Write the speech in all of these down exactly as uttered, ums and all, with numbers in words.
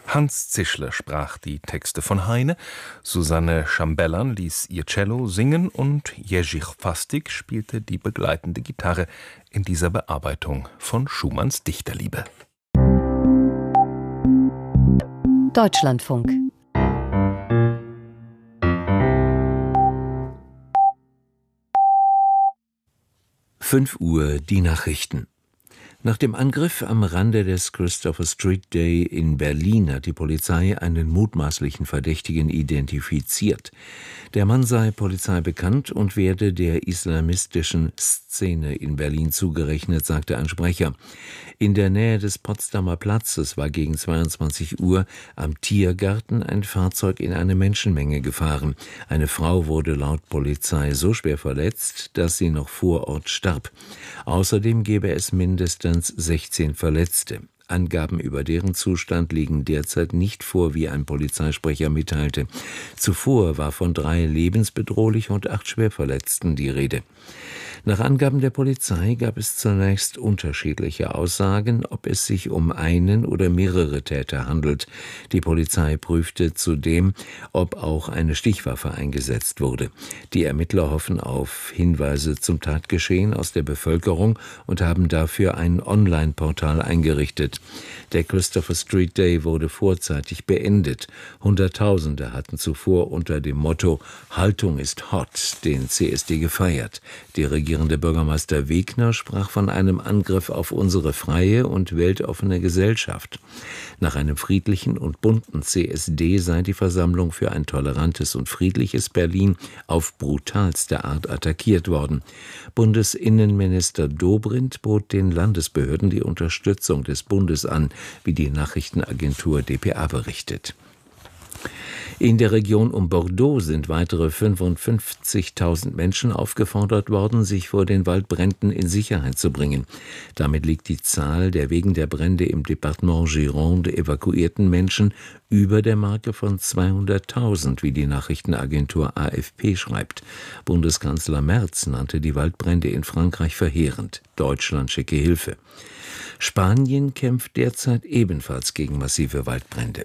Hans Zischler sprach die Texte von Heine, Susanne Chambellan ließ ihr Cello singen und Jerzy Fastig spielte die begleitende Gitarre in dieser Bearbeitung von Schumanns Dichterliebe. Deutschlandfunk. fünf Uhr die Nachrichten. Nach dem Angriff am Rande des Christopher Street Day in Berlin hat die Polizei einen mutmaßlichen Verdächtigen identifiziert. Der Mann sei Polizei bekannt und werde der islamistischen Szene in Berlin zugerechnet, sagte ein Sprecher. In der Nähe des Potsdamer Platzes war gegen zweiundzwanzig Uhr am Tiergarten ein Fahrzeug in eine Menschenmenge gefahren. Eine Frau wurde laut Polizei so schwer verletzt, dass sie noch vor Ort starb. Außerdem gebe es mindestens sechzehn Verletzte. Angaben über deren Zustand liegen derzeit nicht vor, wie ein Polizeisprecher mitteilte. Zuvor war von drei lebensbedrohlich und acht Schwerverletzten die Rede. Nach Angaben der Polizei gab es zunächst unterschiedliche Aussagen, ob es sich um einen oder mehrere Täter handelt. Die Polizei prüfte zudem, ob auch eine Stichwaffe eingesetzt wurde. Die Ermittler hoffen auf Hinweise zum Tatgeschehen aus der Bevölkerung und haben dafür ein Online-Portal eingerichtet. Der Christopher Street Day wurde vorzeitig beendet. Hunderttausende hatten zuvor unter dem Motto »Haltung ist hot« den C S D gefeiert. Die regierende Bürgermeister Wegner sprach von einem Angriff auf unsere freie und weltoffene Gesellschaft. Nach einem friedlichen und bunten C S D sei die Versammlung für ein tolerantes und friedliches Berlin auf brutalste Art attackiert worden. Bundesinnenminister Dobrindt bot den Landesbehörden die Unterstützung des Bundes an, wie die Nachrichtenagentur D P A berichtet. In der Region um Bordeaux sind weitere fünfundfünfzigtausend Menschen aufgefordert worden, sich vor den Waldbränden in Sicherheit zu bringen. Damit liegt die Zahl der wegen der Brände im Departement Gironde evakuierten Menschen über der Marke von zweihunderttausend, wie die Nachrichtenagentur A F P schreibt. Bundeskanzler Merz nannte die Waldbrände in Frankreich verheerend. Deutschland schicke Hilfe. Spanien kämpft derzeit ebenfalls gegen massive Waldbrände.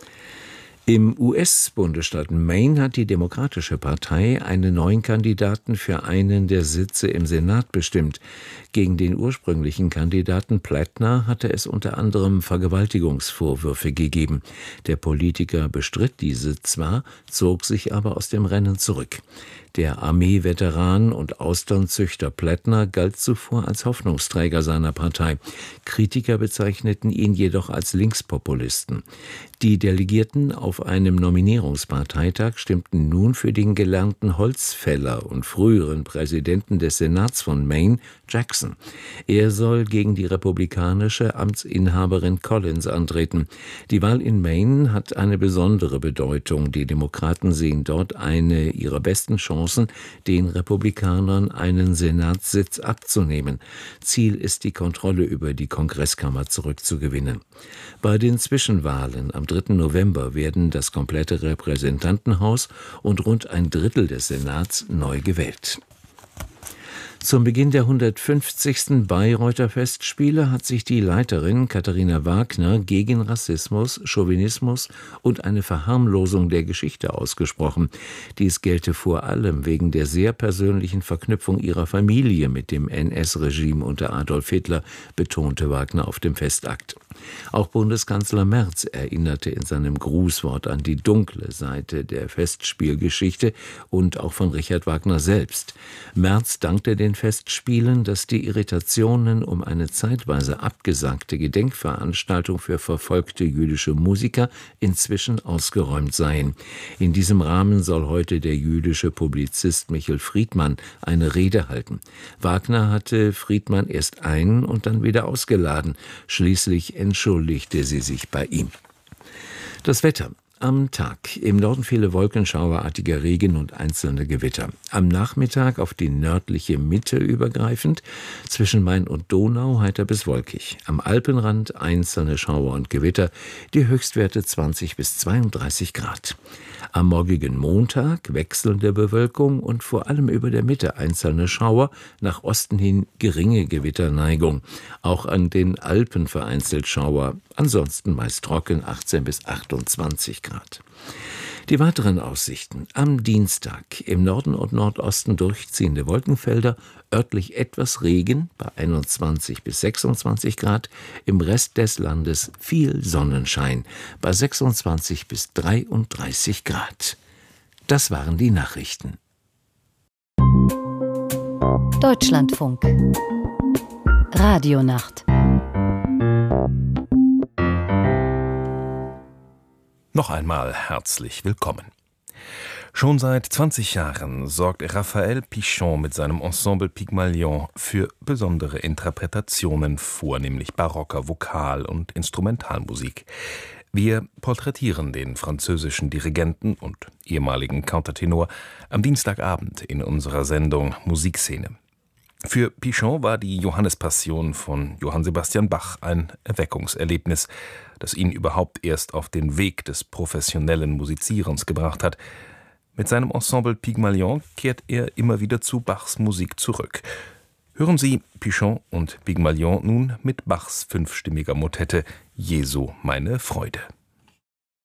Im U S-Bundesstaat Maine hat die Demokratische Partei einen neuen Kandidaten für einen der Sitze im Senat bestimmt. Gegen den ursprünglichen Kandidaten Plattner hatte es unter anderem Vergewaltigungsvorwürfe gegeben. Der Politiker bestritt diese zwar, zog sich aber aus dem Rennen zurück. Der Armee-Veteran und Austernzüchter Plattner galt zuvor als Hoffnungsträger seiner Partei. Kritiker bezeichneten ihn jedoch als Linkspopulisten. Die Delegierten auf einem Nominierungsparteitag stimmten nun für den gelernten Holzfäller und früheren Präsidenten des Senats von Maine, Jackson. Er soll gegen die republikanische Amtsinhaberin Collins antreten. Die Wahl in Maine hat eine besondere Bedeutung. Die Demokraten sehen dort eine ihrer besten Chancen, den Republikanern einen Senatssitz abzunehmen. Ziel ist, die Kontrolle über die Kongresskammer zurückzugewinnen. Bei den Zwischenwahlen am dritten November werden das komplette Repräsentantenhaus und rund ein Drittel des Senats neu gewählt. Zum Beginn der hundertfünfzigsten Bayreuther Festspiele hat sich die Leiterin Katharina Wagner gegen Rassismus, Chauvinismus und eine Verharmlosung der Geschichte ausgesprochen. Dies gelte vor allem wegen der sehr persönlichen Verknüpfung ihrer Familie mit dem N S-Regime unter Adolf Hitler, betonte Wagner auf dem Festakt. Auch Bundeskanzler Merz erinnerte in seinem Grußwort an die dunkle Seite der Festspielgeschichte und auch von Richard Wagner selbst. Merz dankte den Festspielen, dass die Irritationen um eine zeitweise abgesagte Gedenkveranstaltung für verfolgte jüdische Musiker inzwischen ausgeräumt seien. In diesem Rahmen soll heute der jüdische Publizist Michel Friedmann eine Rede halten. Wagner hatte Friedmann erst ein- und dann wieder ausgeladen. Schließlich entschuldigte sie sich bei ihm. Das Wetter. Am Tag im Norden viele wolkenschauerartiger Regen und einzelne Gewitter. Am Nachmittag auf die nördliche Mitte übergreifend, zwischen Main und Donau heiter bis wolkig. Am Alpenrand einzelne Schauer und Gewitter, die Höchstwerte zwanzig bis zweiunddreißig Grad. Am morgigen Montag wechselnde Bewölkung und vor allem über der Mitte einzelne Schauer, nach Osten hin geringe Gewitterneigung. Auch an den Alpen vereinzelt Schauer, ansonsten meist trocken, achtzehn bis achtundzwanzig Grad. Die weiteren Aussichten: Am Dienstag im Norden und Nordosten durchziehende Wolkenfelder, örtlich etwas Regen bei einundzwanzig bis sechsundzwanzig Grad, im Rest des Landes viel Sonnenschein bei sechsundzwanzig bis dreiunddreißig Grad. Das waren die Nachrichten. Deutschlandfunk Radionacht. Noch einmal herzlich willkommen. Schon seit zwanzig Jahren sorgt Raphaël Pichon mit seinem Ensemble Pygmalion für besondere Interpretationen vornehmlich barocker Vokal- und Instrumentalmusik. Wir porträtieren den französischen Dirigenten und ehemaligen Countertenor am Dienstagabend in unserer Sendung Musikszene. Für Pichon war die Johannespassion von Johann Sebastian Bach ein Erweckungserlebnis, das ihn überhaupt erst auf den Weg des professionellen Musizierens gebracht hat. Mit seinem Ensemble Pygmalion kehrt er immer wieder zu Bachs Musik zurück. Hören Sie Pichon und Pygmalion nun mit Bachs fünfstimmiger Motette Jesu meine Freude.